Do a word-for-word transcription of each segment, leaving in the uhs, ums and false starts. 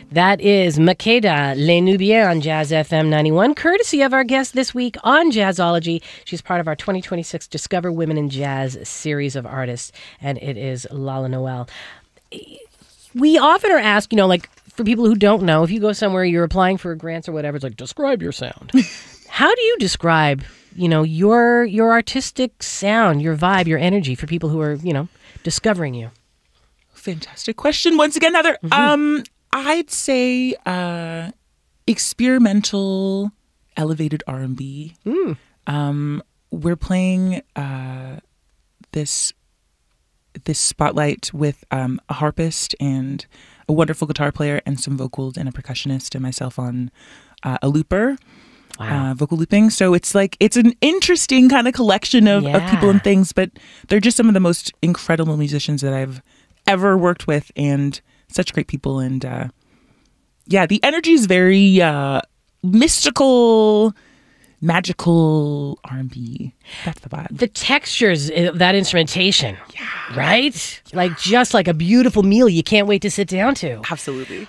That is Makeda Lenubier on Jazz F M ninety-one, courtesy of our guest this week on Jazzology. She's part of our twenty twenty-six Discover Women in Jazz series of artists, and it is Lala Noel. We often are asked, you know, like, for people who don't know, if you go somewhere, you're applying for grants or whatever, it's like, describe your sound. How do you describe, you know, your your artistic sound, your vibe, your energy for people who are, you know, discovering you? Fantastic question once again, Heather. Mm-hmm. Um, I'd say uh, experimental, elevated R and B. Mm. Um, we're playing uh, this this spotlight with um, a harpist and a wonderful guitar player and some vocals and a percussionist and myself on uh, a looper. Wow. Uh, vocal looping. So it's like, it's an interesting kind of collection of, yeah. of people and things, but they're just some of the most incredible musicians that I've ever worked with, and such great people. And uh, yeah, the energy is very uh, mystical, magical R and B. That's the vibe. The textures of that instrumentation, yeah. right? Yeah. Like just like a beautiful meal you can't wait to sit down to. Absolutely.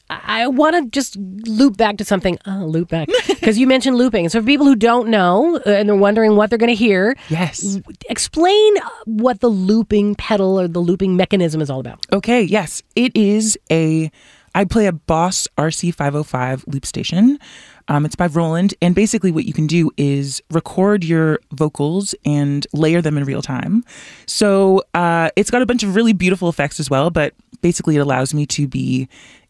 I want to just loop back to something. Oh, loop back. Because you mentioned looping. So for people who don't know uh, and they're wondering what they're going to hear, yes, w- explain what the looping pedal or the looping mechanism is all about. Okay, yes. It is a, I play a Boss R C five oh five loop station. Um, it's by Roland. And basically what you can do is record your vocals and layer them in real time. So uh, it's got a bunch of really beautiful effects as well, but basically it allows me to be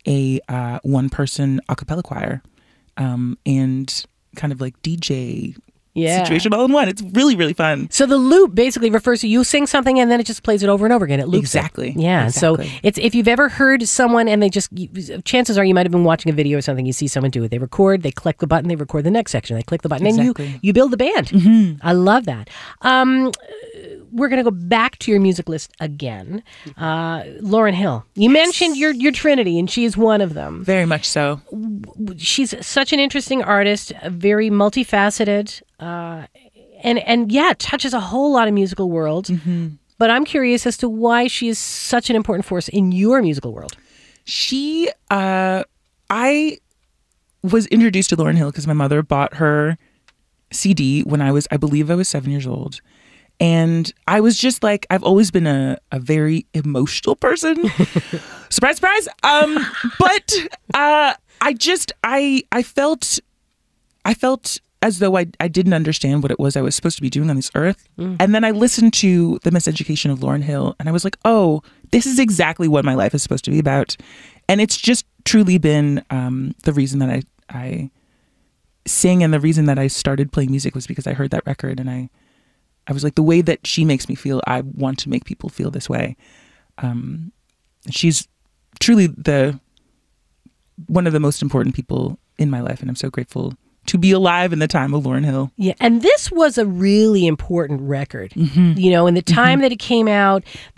a uh, one-person a cappella choir um, and kind of like D J yeah. situation all in one. It's really, really fun. So the loop basically refers to you sing something and then it just plays it over and over again. It loops exactly. It. Yeah. Exactly. So it's if you've ever heard someone and they just, chances are you might have been watching a video or something, you see someone do it. They record, they click the button, they record the next section, they click the button, exactly. and you, you build the band. Mm-hmm. I love that. Um, we're going to go back to your music list again. Uh, Lauryn Hill. You yes. mentioned your your Trinity, and she is one of them. Very much so. She's such an interesting artist, very multifaceted, uh, and, and yeah, touches a whole lot of musical worlds. Mm-hmm. But I'm curious as to why she is such an important force in your musical world. She, uh, I was introduced to Lauryn Hill because my mother bought her C D when I was, I believe I was seven years old. And I was just like, I've always been a, a very emotional person. Surprise, surprise. Um, but uh, I just, I I felt, I felt as though I, I didn't understand what it was I was supposed to be doing on this earth. Mm. And then I listened to The Miseducation of Lauryn Hill, and I was like, oh, this is exactly what my life is supposed to be about. And it's just truly been um, the reason that I, I sing, and the reason that I started playing music was because I heard that record, and I I was like, the way that she makes me feel, I want to make people feel this way. Um, she's truly the one of the most important people in my life, and I'm so grateful to be alive in the time of Lauryn Hill. Yeah, and this was a really important record. Mm-hmm. You know, in the time mm-hmm. that it came out,